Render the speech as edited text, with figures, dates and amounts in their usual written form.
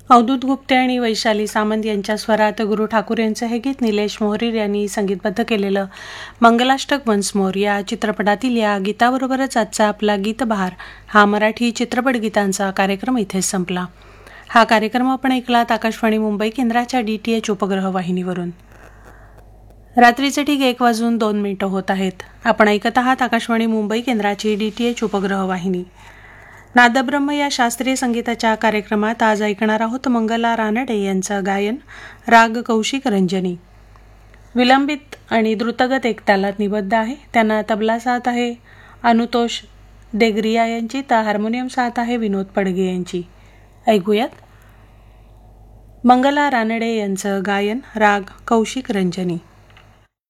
अवधूत गुप्ते आणि वैशाली सामंत यांच्या स्वरात गुरु ठाकूर यांचं हे गीत निलेश मोहरीर यांनी संगीतबद्ध केलेलं मंगलाष्टक वन्स मोर या चित्रपटातील या गीताबरोबरच आजचा आपला गीतबहार हा मराठी चित्रपट गीतांचा कार्यक्रम इथेच संपला. हा कार्यक्रम आपण ऐकलात आकाशवाणी मुंबई केंद्राच्या DTH उपग्रह वाहिनीवरून. रात्रीचे ठीक 1:02 होत आहेत. आपण ऐकत आहात आकाशवाणी मुंबई केंद्राची DTH उपग्रह वाहिनी. नादब्रह्म या शास्त्रीय संगीताच्या कार्यक्रमात आज ऐकणार आहोत मंगला रानडे यांचं गायन राग कौशिक रंजनी. विलंबित आणि द्रुतगत एक तालात निबद्ध आहे. त्यांना तबला साथ आहे अनुतोष देगरिया यांची, तर हार्मोनियम साथ आहे विनोद पडगे यांची. ऐकूयात मंगला रानडे यांचं गायन राग कौशिक रंजनी.